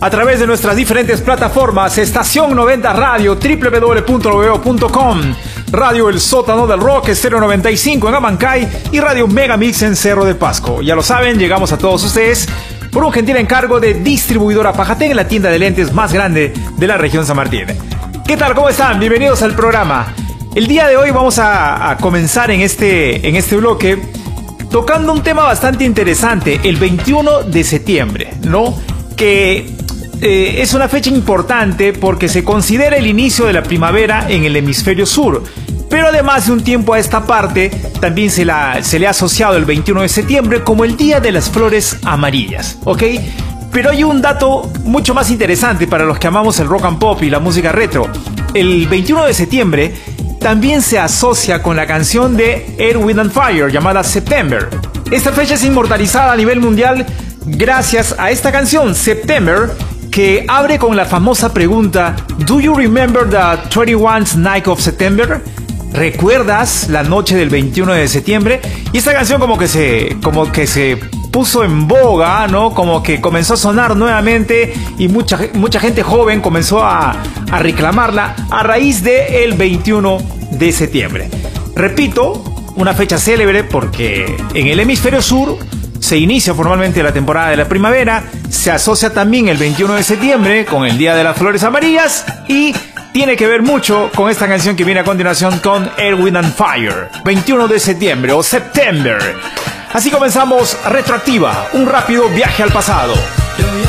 a través de nuestras diferentes plataformas: Estación 90 Radio, www.loveo.com, Radio El Sótano del Rock, Estéreo 95 en Amancay y Radio Megamix en Cerro de Pasco. Ya lo saben, llegamos a todos ustedes por un gentil encargo de Distribuidora Pajatén, la tienda de lentes más grande de la región San Martín. ¿Qué tal? ¿Cómo están? Bienvenidos al programa. El día de hoy vamos a comenzar en este bloque tocando un tema bastante interesante, el 21 de septiembre, ¿no? Que es una fecha importante porque se considera el inicio de la primavera en el hemisferio sur. Pero además, de un tiempo a esta parte, también se le ha asociado el 21 de septiembre como el Día de las Flores Amarillas, ¿ok? Pero hay un dato mucho más interesante para los que amamos el rock and pop y la música retro. El 21 de septiembre también se asocia con la canción de Earth, Wind and Fire llamada September. Esta fecha es inmortalizada a nivel mundial gracias a esta canción, September, que abre con la famosa pregunta: ¿Do you remember the 21st night of September? ¿Recuerdas la noche del 21 de septiembre? Y esta canción como que se puso en boga, ¿no? Como que comenzó a sonar nuevamente y mucha gente joven comenzó a reclamarla a raíz del 21 de septiembre. Repito, una fecha célebre porque en el hemisferio sur se inicia formalmente la temporada de la primavera, se asocia también el 21 de septiembre con el Día de las Flores Amarillas y tiene que ver mucho con esta canción que viene a continuación con Earth, Wind and Fire, 21 de septiembre o September. Así comenzamos Retroactiva, un rápido viaje al pasado.